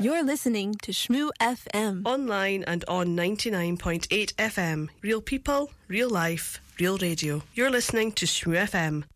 You're listening to Shmoo FM. Online and on 99.8 FM. Real people, real life, real radio. You're listening to Shmoo FM.